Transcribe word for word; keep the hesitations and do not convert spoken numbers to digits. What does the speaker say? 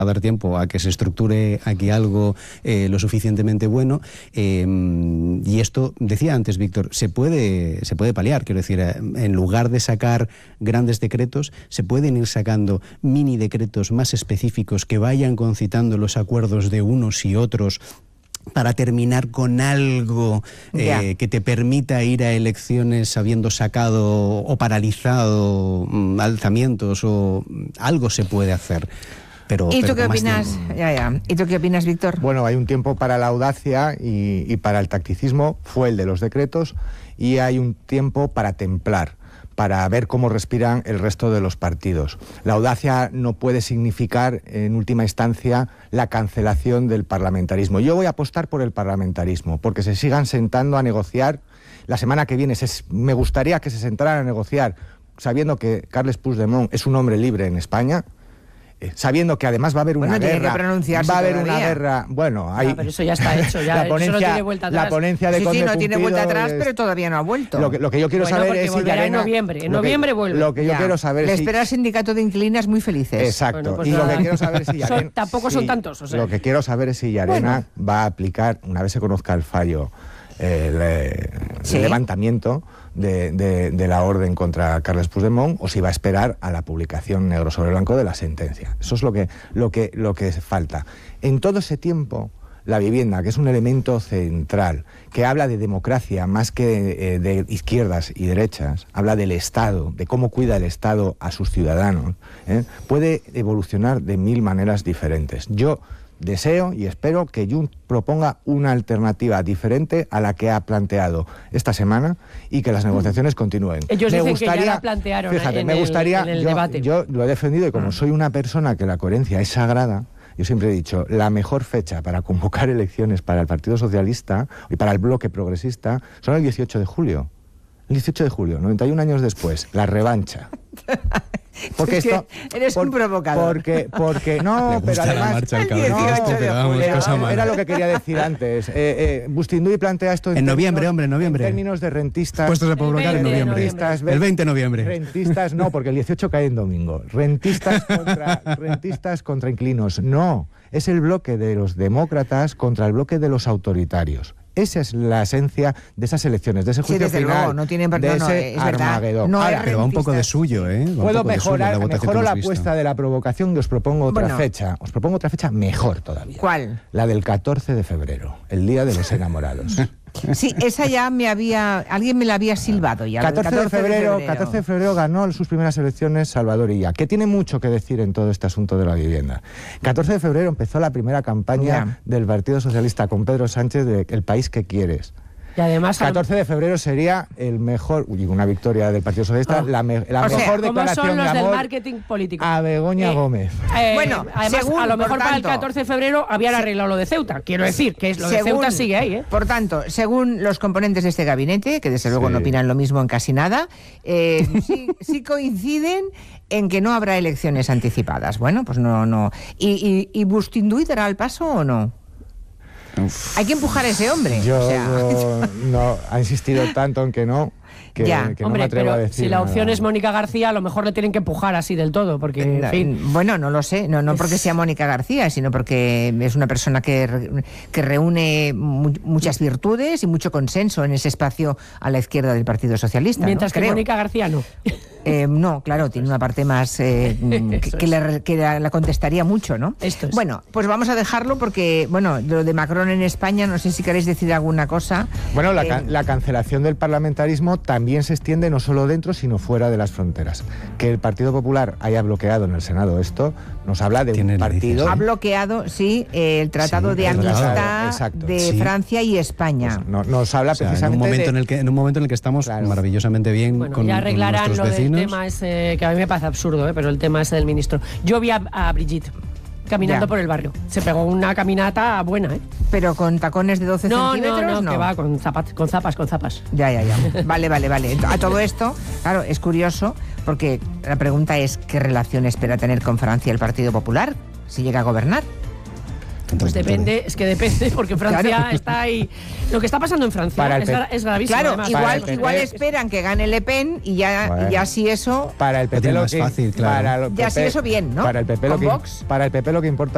a dar tiempo a que se estructure aquí algo eh, lo suficientemente bueno, eh, y esto, decía antes Víctor, se puede, se puede paliar, quiero decir, en lugar de sacar grandes decretos, se pueden ir sacando mini decretos más específicos que vayan concitando los acuerdos de unos y otros, para terminar con algo eh, que te permita ir a elecciones habiendo sacado o paralizado mm, alzamientos, o algo se puede hacer. Pero, ¿Y, pero tú qué opinas? Ya, ya. ¿Y tú qué opinas, Víctor? Bueno, hay un tiempo para la audacia y, y para el tacticismo, fue el de los decretos, y hay un tiempo para templar, para ver cómo respiran el resto de los partidos. La audacia no puede significar, en última instancia, la cancelación del parlamentarismo. Yo voy a apostar por el parlamentarismo, porque se sigan sentando a negociar. La semana que viene se, me gustaría que se sentaran a negociar, sabiendo que Carles Puigdemont es un hombre libre en España, sabiendo que además va a haber una bueno, guerra, va a haber todavía. una guerra, bueno, hay, no, pero eso ya está hecho, ya, la ponencia, eso no tiene vuelta atrás. La ponencia de sí, Conde sí, no tiene vuelta atrás, es, pero todavía no ha vuelto. Lo que, lo que yo quiero bueno, saber es si Llarena, en noviembre, en noviembre que, vuelve. Lo que yo ya. quiero saber Le es si, espera el sindicato de inquilinas muy felices. Exacto. Bueno, pues y nada. lo que quiero saber es si Llarena, son, tampoco son si, tantos, o sea. Lo que quiero saber es si Llarena bueno. va a aplicar, una vez se conozca el fallo, el, el ¿Sí? levantamiento de, de, de la orden contra Carles Puigdemont, o si va a esperar a la publicación negro sobre blanco de la sentencia. Eso es lo que, lo que, lo que falta. En todo ese tiempo, la vivienda, que es un elemento central, que habla de democracia más que eh, de izquierdas y derechas, habla del Estado, de cómo cuida el Estado a sus ciudadanos, ¿eh? puede evolucionar de mil maneras diferentes. Yo deseo y espero que Junts proponga una alternativa diferente a la que ha planteado esta semana, y que las negociaciones continúen. Ellos me dicen gustaría, que ya la plantearon fíjate, en me gustaría, el, en el yo, debate. Yo lo he defendido, y como ah. soy una persona que la coherencia es sagrada, yo siempre he dicho, la mejor fecha para convocar elecciones para el Partido Socialista y para el bloque progresista son el dieciocho de julio. El dieciocho de julio, noventa y un años después, la revancha. Porque es esto, que eres por, un provocador. Porque, porque no, pero además marcha, el el dieciocho de vamos, julio. cosa era, mala. era lo que quería decir antes. Eh, eh, Bustinduy plantea esto en, en términos, noviembre, hombre, en noviembre. En términos de rentistas. Puestos a provocar en noviembre. Rentistas, el veinte de noviembre. Rentistas no, porque el dieciocho cae en domingo. Rentistas contra, rentistas contra inquilinos. No, es el bloque de los demócratas contra el bloque de los autoritarios. Esa es la esencia de esas elecciones, de ese juicio sí, desde final, luego, no tiene, de no, no, ese es Armagedón. No Ahora, pero va un poco de suyo, ¿eh? Va puedo un poco mejorar, de suyo, mejoro la apuesta apuesta de la provocación y os propongo otra bueno. fecha. Os propongo otra fecha mejor todavía. ¿Cuál? La del catorce de febrero, el Día de los Enamorados. Sí, esa ya me había... Alguien me la había silbado ya. catorce de febrero, catorce de febrero ganó sus primeras elecciones Salvador Illa, que tiene mucho que decir en todo este asunto de la vivienda. catorce de febrero empezó la primera campaña ya. del Partido Socialista con Pedro Sánchez de El país que quieres. Y además, catorce de febrero sería el mejor, uy, una victoria del Partido Socialista, oh. la, me, la o mejor sea, declaración ¿cómo son los de amor del marketing político? a Begoña eh, Gómez. Eh, bueno, además, según, a lo mejor por para tanto, el catorce de febrero habían arreglado lo de Ceuta. Quiero decir que es lo según, de Ceuta sigue ahí, ¿eh? Por tanto, según los componentes de este gabinete, que desde luego sí. no opinan lo mismo en casi nada, eh, sí, sí coinciden en que no habrá elecciones anticipadas. Bueno, pues no, no. ¿Y, y, y Bustinduy dará el paso o no? Uf. Hay que empujar a ese hombre. Yo, o sea. yo no, ha insistido tanto en que no, que, ya. que Hombre, no me atrevo pero a decir si la opción nada. es Mónica García, a lo mejor le tienen que empujar así del todo, porque, en fin... Bueno, no lo sé, no, no porque sea Mónica García, sino porque es una persona que, que reúne mu muchas virtudes y mucho consenso en ese espacio a la izquierda del Partido Socialista. Mientras ¿no? que Creo. Mónica García no. Eh, no, claro, tiene una parte más eh, que, que, le, que la, la contestaría mucho, ¿no? Esto es. Bueno, pues vamos a dejarlo porque, bueno, lo de Macron en España, no sé si queréis decir alguna cosa. Bueno, la, eh, ca la cancelación del parlamentarismo también se extiende no solo dentro, sino fuera de las fronteras. Que el Partido Popular haya bloqueado en el Senado esto, nos habla de un partido... Ha bloqueado, sí, eh, el Tratado sí, de Amistad exacto. de sí. Francia y España. Pues no, nos habla o sea, precisamente en un momento de... en el que en un momento en el que estamos claro. maravillosamente bien bueno, con, ya arreglarán con lo nuestros vecinos. del tema ese, que a mí me parece absurdo, ¿eh? Pero el tema ese del ministro. Yo vi a, a Brigitte caminando ya. por el barrio. Se pegó una caminata buena, ¿eh? Pero con tacones de doce no, centímetros, no, no, no. que va con zapas, con zapas, con zapas. Ya, ya, ya. Vale, vale, vale. A todo esto, claro, es curioso porque la pregunta es ¿qué relación espera tener con Francia el Partido Popular si llega a gobernar? Pues depende, es que depende, porque Francia claro. está ahí. Lo que está pasando en Francia es, gra es gravísimo. Claro, además. igual, igual esperan que gane Le Pen y ya, bueno, y ya si eso. Para el P P lo más que, fácil, claro. para el P P, ya si eso bien, ¿no? Para el P P lo que, para el P P lo que importa